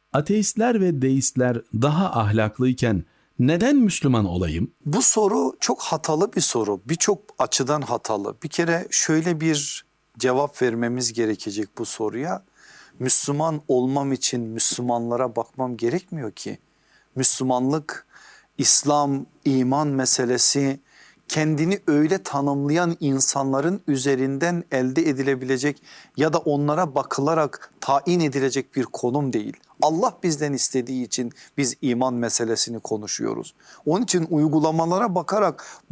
Ateistler ve deistler daha ahlaklıyken neden Müslüman olayım? Bu soru çok hatalı bir soru. Birçok açıdan hatalı. Bir kere şöyle bir cevap vermemiz gerekecek bu soruya. Müslüman olmam için Müslümanlara bakmam gerekmiyor ki. Müslümanlık, İslam, iman meselesi kendini öyle tanımlayan insanların üzerinden elde edilebilecek ya da onlara bakılarak tayin edilecek bir konum değil. Allah bizden istediği için biz iman meselesini konuşuyoruz. Onun için uygulamalara bakarak